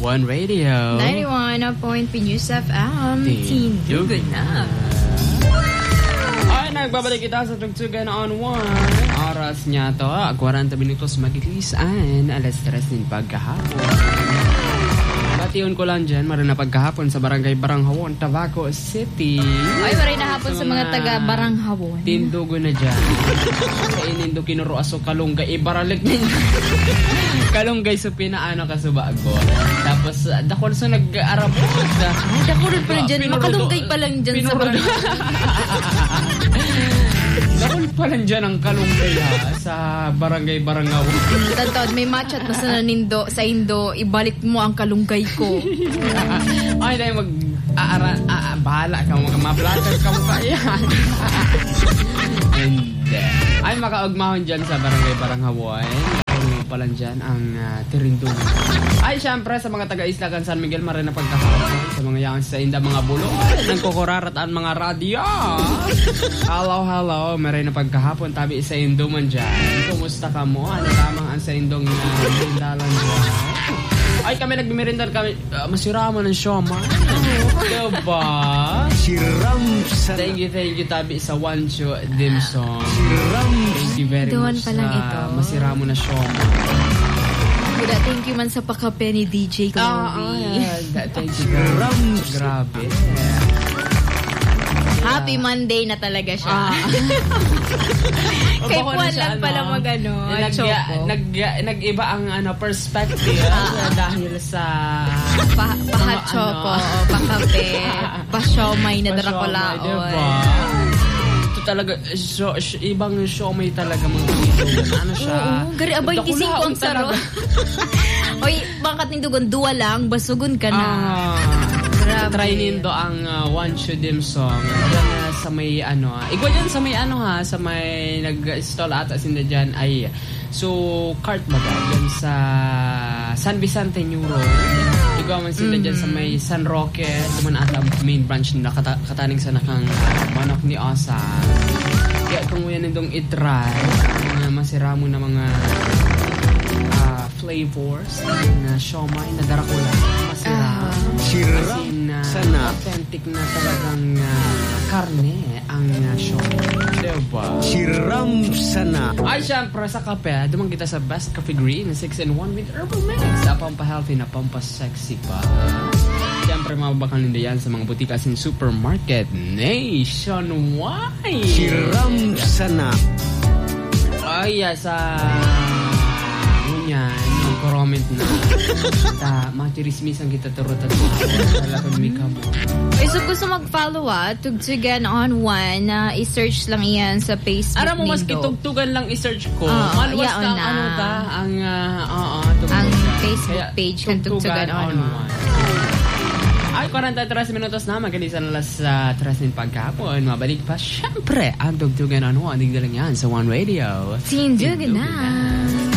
One Radio 91.3 News FM. Tindugan na. Ay, nagbabalik kita sa Tugtugan on One. Oras niya to, 40 minutos magkikisaan, alas 3 din pagkahapon. Batiyon ko lang dyan, marin na pagkahapon sa Barangay Baranghawon, Tabaco City. Ay, marin na hapon sa mga taga Baranghawon. Tindugo na dyan. Sa inindo kinuro aso kalunggay, ibaralik ninyo. Kalunggay so pinaano ka subago. Tapos, dakon so nag-arabot. Ay, dakon pa rin dyan. Makalunggay pa lang dyan sa Barangay. Dakon pa lang dyan ang kalunggay sa Barangay Baranghawon. Tantod, may matchat na sa Indo, ibalik mo ang kalunggay ko. Ay, dahil bahala ka mo, mablatas ka mo kaya. And ay, makaugmahon dyan sa Barangay Baranghawon. Pa lang dyan ang Tirindungan. Ay, syempre sa mga taga-Islagan San Miguel, marin na pagkakataon sa mga yang sa inda mga bulong ng kukurarat ang mga radyo. Hello, marin na pagkahapon tabi sa Induman dyan. Kumusta ka mo? Ano lamang ang sa Indong dalan dyan? Ay, kami nagbimirindar kami. Masirama ng sioma. Diba? Siram sana. Thank you tabi sa Wancho Dimsum. Thank you very much pa lang ito. Masiramo na sioma. Kuda, thank you man sa pakape ni DJ Chloe. Thank you. Grabe. Happy Monday na talaga siya. Kay Juan lang pala mag-ano. Nag-iba ang perspective dahil sa pa-hot choco, pa-kape, pa-siomay na darakolaon. Diba? Ito talaga, ibang siomay talaga mga ano siya. Oo, gari abay gising ko ang saro. Oy, bakit nindugon? Duwa lang, basugon ka na. Try nindo ang Wancho Dimsum. Diyan sa may igwa dyan sa may sa may nag-stall ata sinda dyan ay cart baga dyan sa San Vicente New Road. Igwa man sinda dyan sa may San Roque. Duman ata main branch na kataning sa nakang manok ni Osa. Kaya kung yan nindong itry masiramo na mga flavors na siomay na darakula sana authentic na talagang karne ang siomay, diba? Siram sana. Ay, syempre sa kape dumang kita sa Best Coffee Green 6-in-1 with herbal mix na pampa-healthy na pampa-sexy pa. Syempre mababakal nila yan sa mga butika sin supermarket nationwide. Siram sana. Ay, sa yan, comment na matirismisan kita turot at talagang mika mo. Ay, so gusto mag-follow Tugtugan on One, i-search lang yan sa Facebook. Aram mo, mas kitugtugan lang i-search ko. Maluwas ka ang ang Facebook page ng Tugtugan on One. Ay, 43 minutos na, magalisan alas 3 din pagkapon. Mabalik pa, syempre, ang Tugtugan on One. Digdalang yan sa One Radio. Tindugan na.